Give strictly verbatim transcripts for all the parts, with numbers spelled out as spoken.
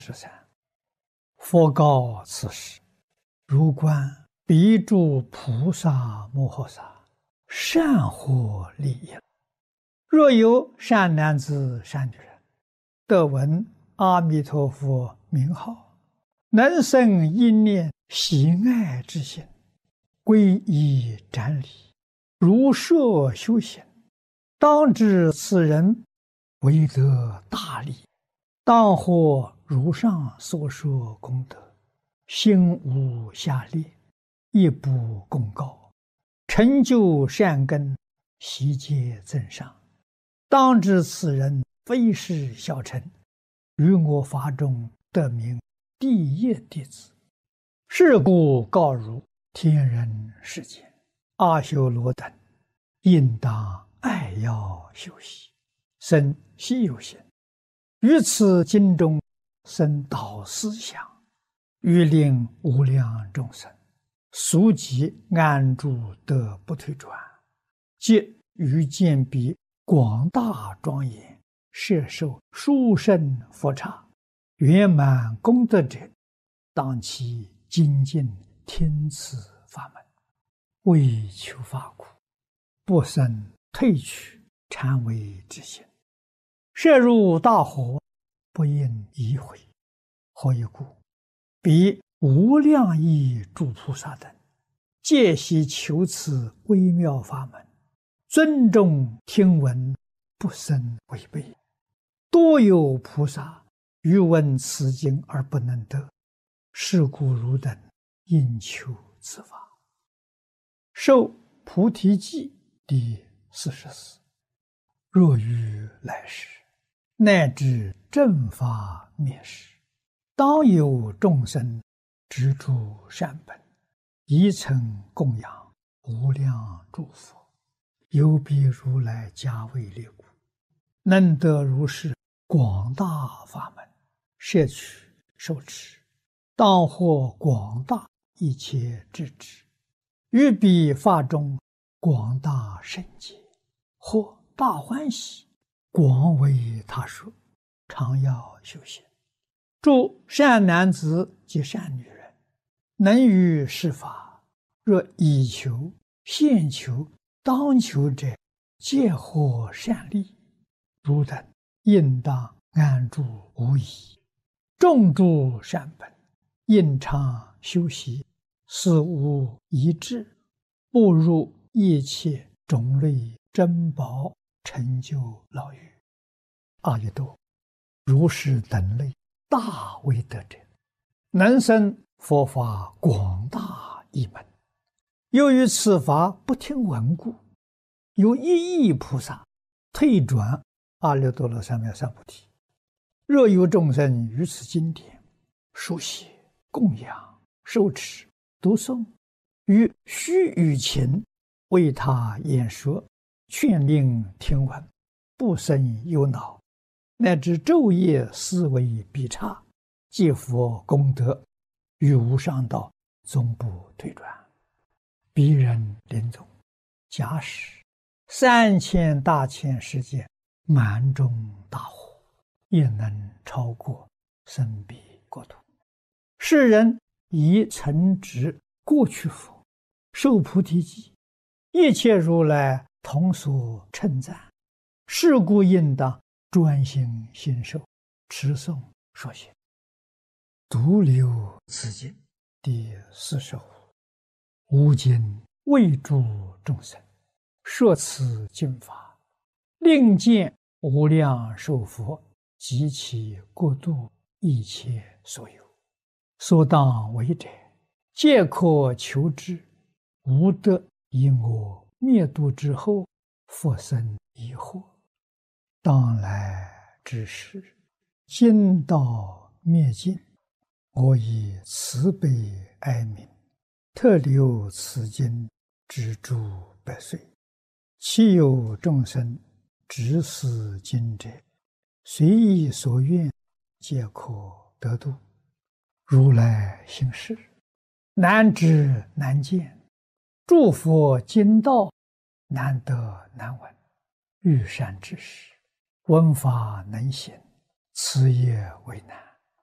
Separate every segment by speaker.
Speaker 1: 十三，佛告此时：如观彼诸菩萨摩诃萨，善获利益。若有善男子、善女人，得闻阿弥陀佛名号，能生一念喜爱之心，皈依瞻礼，如设修行，当知此人为得大利，当获如上所说功德，心无下劣，亦不公告，成就善根，悉皆增上。当知此人非是小乘，于我法中得名第一弟子。是故告汝天人世间阿修罗等，应当爱要修习，生希有行，于此经中生导思想，欲令无量众生速即安住得不退转，即于见彼广大庄严，摄受殊胜佛刹，圆满功德者，当其精进听此法门，为求法苦，不生退去禅为之心。摄入大火，不应移回。何以故？彼无量亿诸菩萨等，皆悉求此微妙法门，尊重听闻，不生违背。多有菩萨欲闻此经而不能得，是故汝等应求此法。受菩提记第四十四。若于来世，乃至正法灭世，当有众生执著善本，以曾供养无量诸佛，有彼如来加为列故，能得如是广大法门，摄取受持，当获广大一切智智，于彼法中广大圣解，或大欢喜，广为他说，常要修行。诸善男子及善女人，能于是法，若以求、现求、当求者，皆获善利。汝等应当安住无疑，种诸善本，应常修习，死无遗志，步入一切种类珍宝，成就老狱。阿逸多，如是等类大威德者，能生佛法广大一门。由于此法不听闻故，有一亿菩萨退转阿耨多罗三藐三菩提。若有众生于此经典书写、供养、受持、读诵，于须臾前为他演说，劝令听闻，不生忧恼，乃至昼夜思维必差，皆佛功德，于无上道终不退转。彼人临终，假使三千大千世界满中大火，也能超过生彼国土。世人以承执过去佛，受菩提记，一切如来同所称赞。是故应当专心信受，持诵说学。独留此经第四十五。吾今为诸众生说此经法，令见无量寿佛及其国度一切所有，所当为者，皆可求之，无得以我灭度之后，复生疑惑。当来之时，经道灭尽，我以慈悲哀悯，特留此经之诸百岁。其有众生执此经者，随意所愿，皆可得度。如来行事，难知难见，诸佛经道难得难闻。欲善知识，闻法能行，此也为难。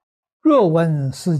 Speaker 1: 若闻是